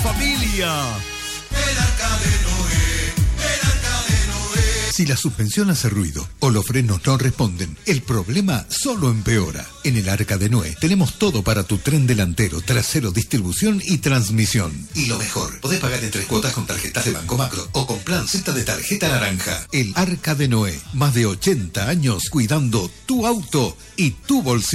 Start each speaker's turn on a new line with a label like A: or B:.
A: familia.
B: El Arca de Noé, el Arca de Noé.
C: Si la suspensión hace ruido o los frenos no responden, el problema solo empeora. En el Arca de Noé tenemos todo para tu tren delantero, trasero, distribución y transmisión. Y lo mejor, podés pagar en 3 cuotas con tarjetas de Banco Macro o con plan Z de tarjeta naranja. El Arca de Noé, más de 80 años cuidando tu auto y tu bolsillo.